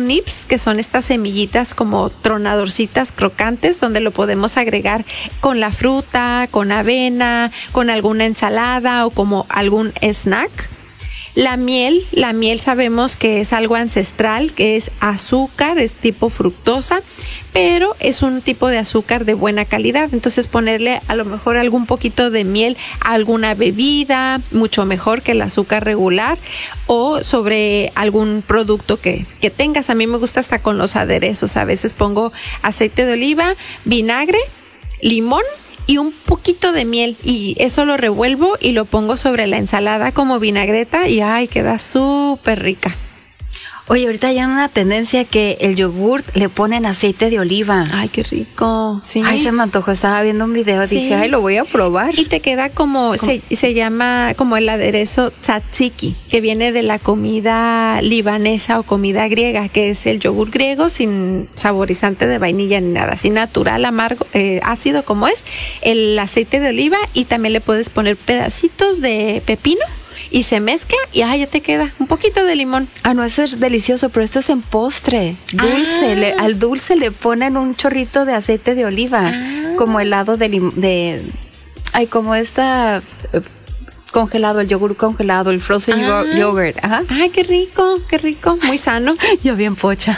nips, que son estas semillitas como tronadorcitas crocantes, donde lo podemos agregar con la fruta, con avena, con alguna ensalada o como algún snack. La miel sabemos que es algo ancestral, que es azúcar, es tipo fructosa, pero es un tipo de azúcar de buena calidad. Entonces ponerle a lo mejor algún poquito de miel a alguna bebida, mucho mejor que el azúcar regular, o sobre algún producto que tengas. A mí me gusta hasta con los aderezos. A veces pongo aceite de oliva, vinagre, limón y un poquito de miel, y eso lo revuelvo y lo pongo sobre la ensalada como vinagreta y ¡ay! Queda súper rica. Oye, ahorita hay una tendencia que el yogurt le ponen aceite de oliva. Ay, qué rico. Sí. Ay, se me antojó, estaba viendo un video, sí. Dije, ay, lo voy a probar. Y te queda como, se llama como el aderezo tzatziki, que viene de la comida libanesa o comida griega, que es el yogur griego sin saborizante de vainilla ni nada, así natural, amargo, ácido como es, el aceite de oliva, y también le puedes poner pedacitos de pepino y se mezcla y ya te queda un poquito de limón. Ah, no, eso es delicioso, pero esto es en postre, dulce. Al dulce le ponen un chorrito de aceite de oliva, como helado como esta congelado, el yogur congelado, el frozen yogurt. Ajá. Ay, qué rico, muy sano. Yo bien pocha.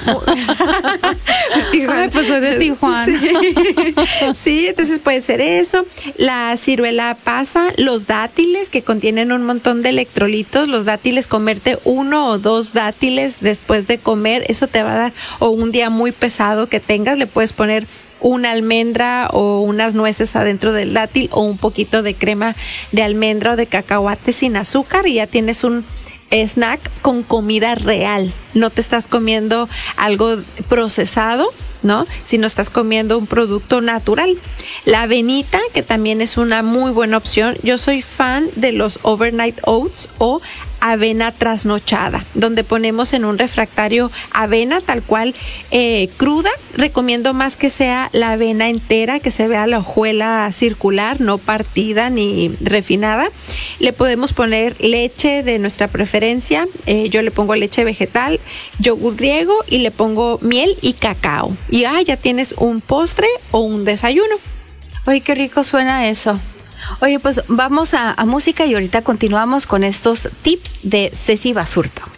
Ay, pues soy de Tijuana. Sí, entonces puede ser eso. La ciruela pasa, los dátiles que contienen un montón de electrolitos, los dátiles, comerte 1 o 2 dátiles después de comer, eso te va a dar, o un día muy pesado que tengas, le puedes poner una almendra o unas nueces adentro del dátil o un poquito de crema de almendra o de cacahuate sin azúcar y ya tienes un snack con comida real. No te estás comiendo algo procesado, ¿no? Sino estás comiendo un producto natural. La avenita, que también es una muy buena opción. Yo soy fan de los overnight oats o avena trasnochada, donde ponemos en un refractario avena tal cual cruda. Recomiendo más que sea la avena entera, que se vea la hojuela circular, no partida ni refinada. Le podemos poner leche de nuestra preferencia. Yo le pongo leche vegetal, yogur griego y le pongo miel y cacao. Y ya tienes un postre o un desayuno. Oye, qué rico suena eso. Oye, pues vamos a música y ahorita continuamos con estos tips de Ceci Basurto.